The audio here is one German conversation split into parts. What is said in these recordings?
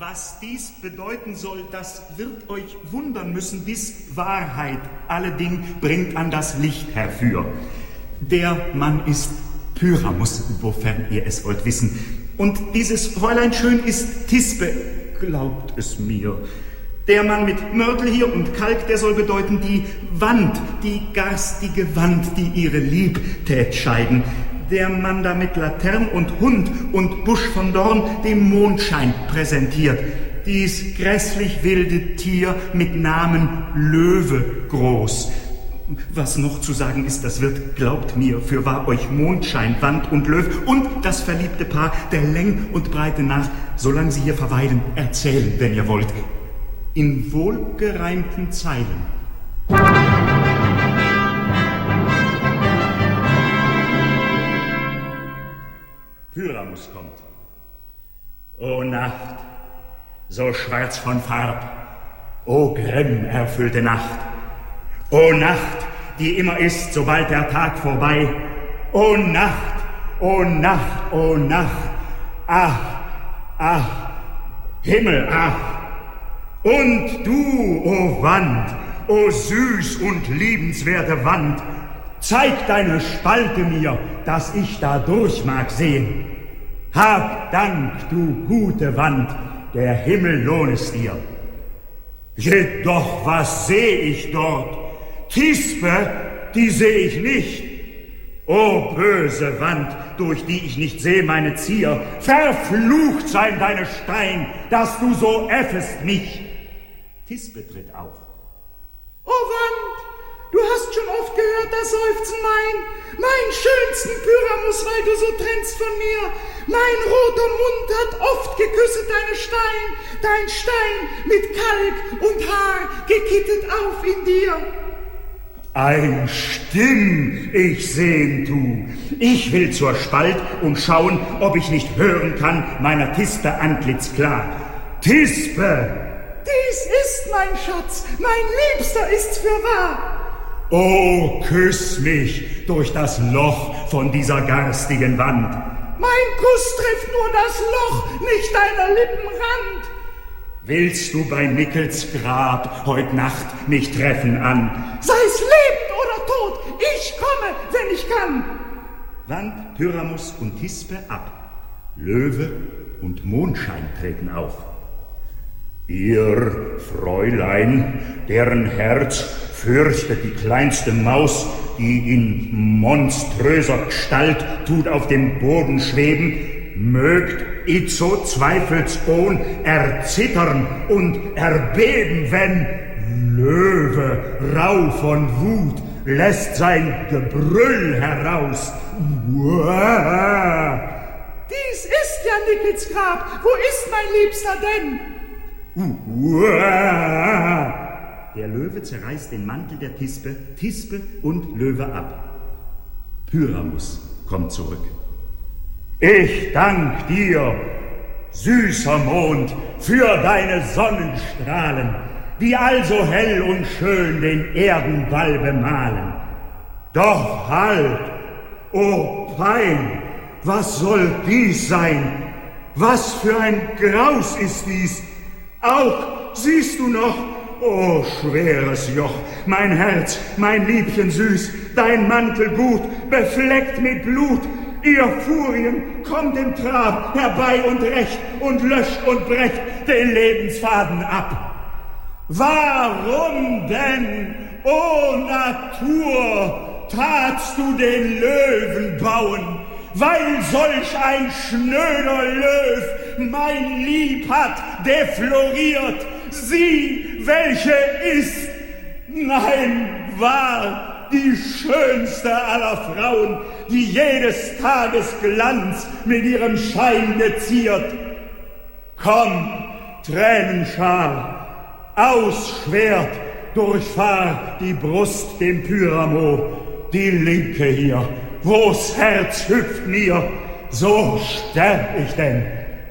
Was dies bedeuten soll, das wird euch wundern müssen, bis Wahrheit alleding bringt an das Licht herfür. Der Mann ist Pyramus, wofern ihr es wollt wissen. Und dieses Fräulein schön ist Thisbe, glaubt es mir. Der Mann mit Mörtel hier und Kalk, der soll bedeuten die Wand, die garstige Wand, die ihre Lieb tät scheiden. Der Mann da mit Latern und Hund und Busch von Dorn dem Mondschein präsentiert. Dies grässlich wilde Tier mit Namen Löwe groß. Was noch zu sagen ist, das wird, glaubt mir, fürwahr euch Mondschein, Wand und Löw und das verliebte Paar der Läng und Breite nach, solange sie hier verweilen, erzählen, wenn ihr wollt, in wohlgereimten Zeilen. Pyramus kommt. O Nacht, so schwarz von Farb, o Grimm erfüllte Nacht, o Nacht, die immer ist, sobald der Tag vorbei, o Nacht, o Nacht, o Nacht, ach, ach, Himmel, ach, und du, o Wand, o süß und liebenswerte Wand, zeig deine Spalte mir, dass ich da durch mag sehen. Hab Dank, du gute Wand, der Himmel lohn es dir. Jedoch, was seh ich dort? Thisbe, die seh ich nicht. O böse Wand, durch die ich nicht seh meine Zier, verflucht seien deine Stein, dass du so äffest mich. Thisbe tritt auf. O Wand, du hast schon oft gehört das Seufzen mein schönsten Pyramus, weil du so trennst von mir. Mein roter Mund hat oft geküsset dein Stein mit Kalk und Haar gekittet auf in dir. Ein Stimm ich sehn tu. Ich will zur Spalt und schauen, ob ich nicht hören kann meiner Thisbe Antlitz klar. Thisbe! Dies ist mein Schatz, mein Liebster ist's fürwahr. Oh, küss mich durch das Loch von dieser garstigen Wand. Mein Kuss trifft nur das Loch, nicht deiner Lippen Rand. Willst du bei Nickels Grab heut Nacht mich treffen an? Sei's lebend oder tot, ich komme, wenn ich kann. Wand, Pyramus und Thisbe ab. Löwe und Mondschein treten auf. Ihr Fräulein, deren Herz fürchtet die kleinste Maus, die in monströser Gestalt tut auf dem Boden schweben, mögt itzo zweifelsohn erzittern und erbeben, wenn Löwe, rau von Wut, lässt sein Gebrüll heraus. Uah! Dies ist ja Nickels Grab. Wo ist mein Liebster denn? Uah! Der Löwe zerreißt den Mantel der Thisbe und Löwe ab. Pyramus kommt zurück. Ich dank dir, süßer Mond, für deine Sonnenstrahlen, die also hell und schön den Erdenball bemalen. Doch halt, o Pein, was soll dies sein? Was für ein Graus ist dies? Auch siehst du noch, o schweres Joch, mein Herz, mein Liebchen süß, dein Mantel gut, befleckt mit Blut, ihr Furien, kommt im Trab herbei und rächt und löscht und brecht den Lebensfaden ab. Warum denn, o Natur, tatst du den Löwen bauen, weil solch ein schnöder Löw mein Lieb hat defloriert? Sie, welche ist, nein, wahr, die schönste aller Frauen, die jedes Tages Glanz mit ihrem Schein geziert. Komm, Tränenschar, aus Schwert, durchfahr die Brust dem Pyramo, die linke hier, wo's Herz hüpft mir, so sterb ich denn,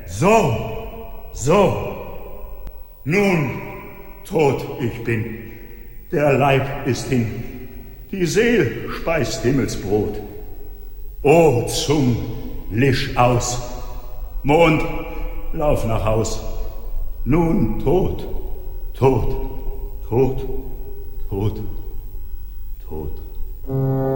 so. Nun, tot ich bin, der Leib ist hin, die Seel speist Himmelsbrot. O zum Lisch aus, Mond, lauf nach Haus, nun tot, tot, tot, tot, tot.